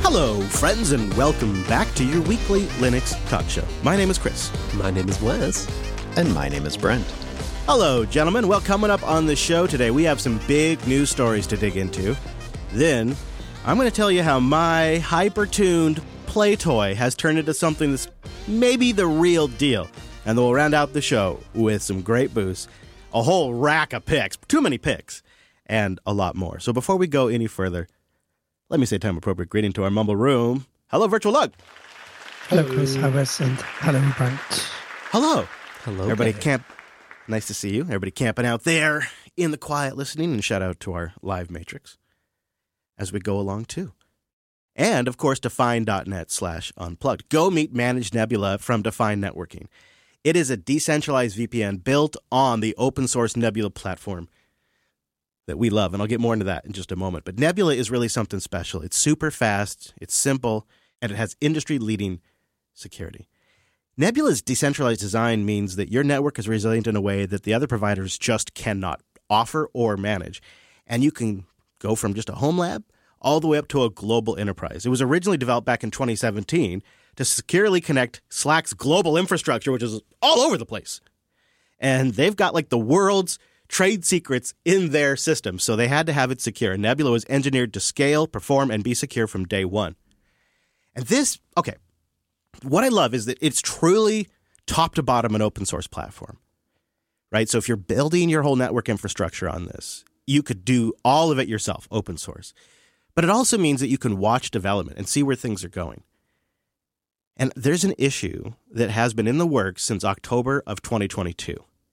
Hello, friends, and welcome back to your weekly Linux talk show. My name is Chris. My name is Wes. And my name is Brent. Hello, gentlemen. Well, coming up on the show today, we have some big news stories to dig into. Then, I'm going to tell you how my hyper-tuned play toy has turned into something that's maybe the real deal. And then we'll round out the show with some great boosts, a whole rack of picks, too many picks, and a lot more. So before we go any further, let me say time-appropriate greeting to our Mumble Room. Hello, Virtual Lug. Hello, Chris. Hi, Wes. And hello, Brent. Hello. Hello. Everybody there. Nice to see you. Everybody camping out there in the quiet listening, and shout out to our live matrix as we go along too. And of course, Define.net/unplugged. Go meet Managed Nebula from Define Networking. It is a decentralized VPN built on the open source Nebula platform that we love. And I'll get more into that in just a moment. But Nebula is really something special. It's super fast, it's simple, and it has industry leading security. Nebula's decentralized design means that your network is resilient in a way that the other providers just cannot offer or manage. And you can go from just a home lab all the way up to a global enterprise. It was originally developed back in 2017 to securely connect Slack's global infrastructure, which is all over the place. And they've got like the world's trade secrets in their system, so they had to have it secure. Nebula was engineered to scale, perform, and be secure from day one. And what I love is that it's truly top to bottom an open source platform, right? So if you're building your whole network infrastructure on this, you could do all of it yourself, open source. But it also means that you can watch development and see where things are going. And there's an issue that has been in the works since October of 2022.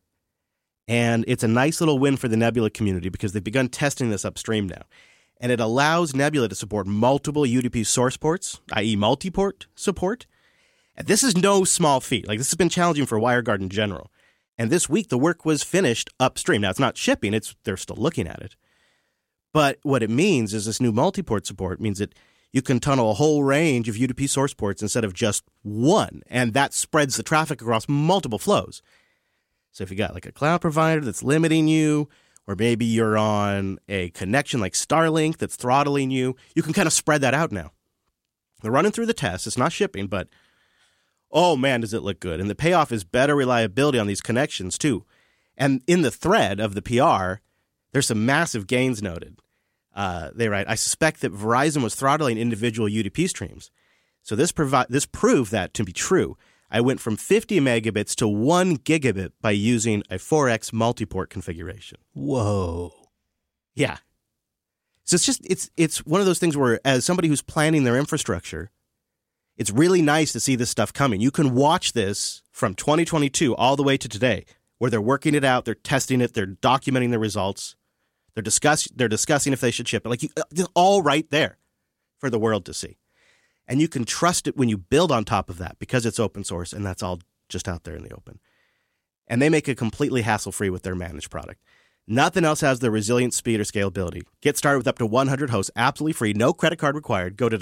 And it's a nice little win for the Nebula community because they've begun testing this upstream now. And it allows Nebula to support multiple UDP source ports, i.e. multi-port support. And this is no small feat. Like, this has been challenging for WireGuard in general. And this week, the work was finished upstream. Now, it's not shipping. They're still looking at it. But what it means is this new multi-port support means that you can tunnel a whole range of UDP source ports instead of just one. And that spreads the traffic across multiple flows. So if you got like a cloud provider that's limiting you, or maybe you're on a connection like Starlink that's throttling you, you can kind of spread that out now. They're running through the tests. It's not shipping, but oh man, does it look good. And the payoff is better reliability on these connections too. And in the thread of the PR, there's some massive gains noted. They write, I suspect that Verizon was throttling individual UDP streams. So this proved that to be true. I went from 50 megabits to 1 gigabit by using a 4x multi-port configuration. Whoa. Yeah. So it's one of those things where, as somebody who's planning their infrastructure, it's really nice to see this stuff coming. You can watch this from 2022 all the way to today, where they're working it out, they're testing it, they're documenting the results, they're discussing if they should ship it. Like, it's all right there for the world to see. And you can trust it when you build on top of that because it's open source and that's all just out there in the open. And they make it completely hassle-free with their managed product. Nothing else has the resilient speed or scalability. Get started with up to 100 hosts absolutely free, no credit card required. Go to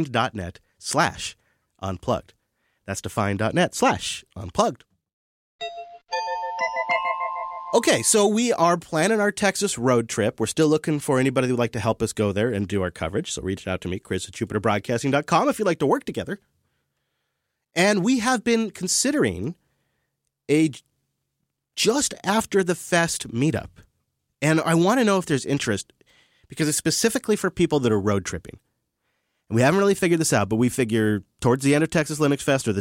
define.net/unplugged. That's define.net/unplugged. Okay, so we are planning our Texas road trip. We're still looking for anybody who would like to help us go there and do our coverage. So reach out to me, Chris@JupiterBroadcasting.com, if you'd like to work together. And we have been considering a just after the Fest meetup. And I want to know if there's interest because it's specifically for people that are road tripping. And we haven't really figured this out, but we figure towards the end of Texas Linux Fest or the